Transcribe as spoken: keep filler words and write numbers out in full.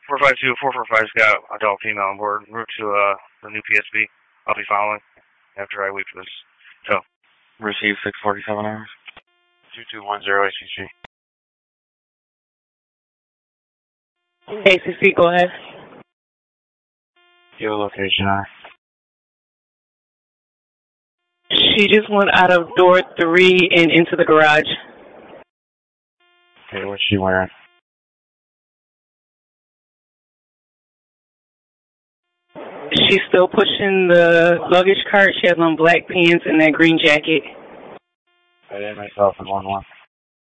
four five two, four four five's got adult female on board. Route to uh, the new P S B. I'll be following after I wait for this tow. Receive six forty-seven hours. two two one zero A C C. A C C, go ahead. Geolocation, R. She just went out of door three and into the garage. Okay, what's she wearing? She's still pushing the luggage cart. She has on black pants and that green jacket. I did myself in one one.